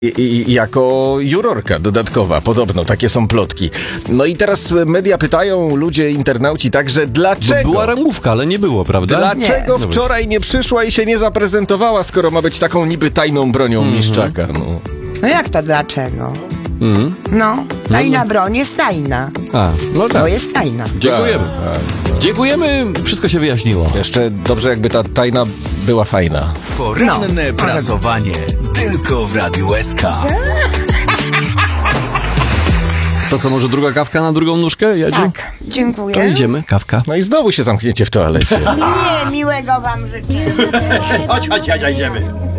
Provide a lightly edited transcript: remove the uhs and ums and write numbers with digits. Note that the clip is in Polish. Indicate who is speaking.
Speaker 1: I jako jurorka dodatkowa, podobno, takie są plotki. No i teraz media pytają, ludzie, internauci także, dlaczego?
Speaker 2: Była ramówka, ale nie było, prawda?
Speaker 1: Dlaczego wczoraj nie przyszła i się nie zaprezentowała, skoro ma być taką niby tajną bronią Miszczaka?
Speaker 3: No jak to dlaczego? No, tajna broń jest tajna.
Speaker 2: No tak.
Speaker 3: To jest tajna.
Speaker 2: Dziękujemy. Dziękujemy, wszystko się wyjaśniło.
Speaker 1: Jeszcze dobrze, jakby ta tajna była fajna.
Speaker 4: Poranne prasowanie tylko w Radiu SK.
Speaker 2: To co, może druga kawka na drugą nóżkę, Jadziu?
Speaker 3: Tak, dziękuję.
Speaker 2: To idziemy, kawka.
Speaker 1: No i znowu się zamknięcie w toalecie.
Speaker 3: Nie, miłego wam życzę.
Speaker 5: Chodź, idziemy.